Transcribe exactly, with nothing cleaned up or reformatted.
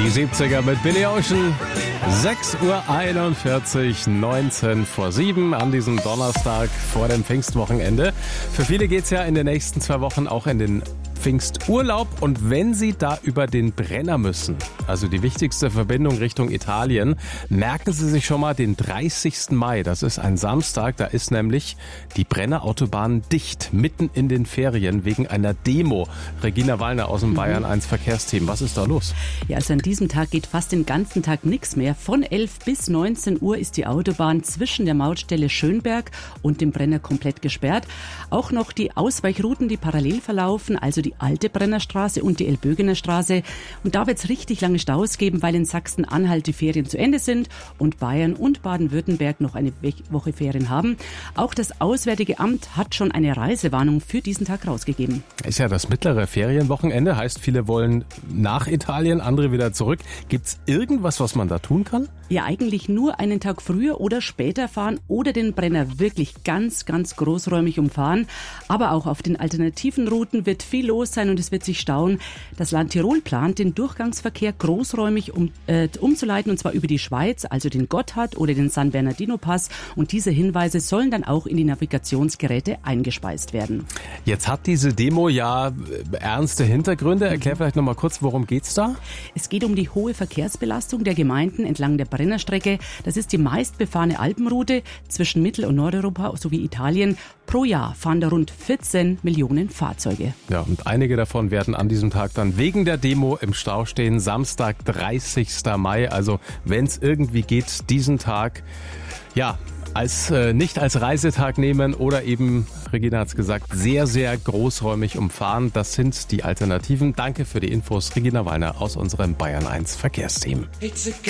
Die siebziger mit Billy Ocean. sechs Uhr einundvierzig, neunzehn vor sieben an diesem Donnerstag vor dem Pfingstwochenende. Für viele geht's ja in den nächsten zwei Wochen auch in den Pfingsturlaub. Und wenn Sie da über den Brenner müssen, also die wichtigste Verbindung Richtung Italien, merken Sie sich schon mal den dreißigsten Mai. Das ist ein Samstag, da ist nämlich die Brennerautobahn dicht, mitten in den Ferien wegen einer Demo. Regina Wallner aus dem Bayern eins Verkehrsteam. Was ist da los? Ja, also an diesem Tag geht fast den ganzen Tag nichts mehr. Von elf bis neunzehn Uhr ist die Autobahn zwischen der Mautstelle Schönberg und dem Brenner komplett gesperrt. Auch noch die Ausweichrouten, die parallel verlaufen, also die alte Brennerstraße und die Elbögener Straße. Und da wird es richtig lange Staus geben, weil in Sachsen-Anhalt die Ferien zu Ende sind und Bayern und Baden-Württemberg noch eine Woche Ferien haben. Auch das Auswärtige Amt hat schon eine Reisewarnung für diesen Tag rausgegeben. Ist ja das mittlere Ferienwochenende, heißt viele wollen nach Italien, andere wieder zurück. Gibt es irgendwas, was man da tun kann? Ja, eigentlich nur einen Tag früher oder später fahren oder den Brenner wirklich ganz, ganz großräumig umfahren. Aber auch auf den alternativen Routen wird viel los sein und es wird sich stauen. Das Land Tirol plant, den Durchgangsverkehr großräumig um, äh, umzuleiten, und zwar über die Schweiz, also den Gotthard oder den San Bernardino Pass. Und diese Hinweise sollen dann auch in die Navigationsgeräte eingespeist werden. Jetzt hat diese Demo ja ernste Hintergründe. Erklär vielleicht noch mal kurz, worum geht's da? Es geht um die hohe Verkehrsbelastung der Gemeinden entlang der Brennerstrecke. Das ist die meistbefahrene Alpenroute zwischen Mittel- und Nordeuropa sowie Italien. Pro Jahr fahren da rund vierzehn Millionen Fahrzeuge. Ja, und einige davon werden an diesem Tag dann wegen der Demo im Stau stehen. Samstag, dreißigsten Mai. Also wenn es irgendwie geht, diesen Tag, ja, als äh, nicht als Reisetag nehmen oder eben, Regina hat es gesagt, sehr, sehr großräumig umfahren. Das sind die Alternativen. Danke für die Infos, Regina Wallner aus unserem Bayern eins Verkehrsteam.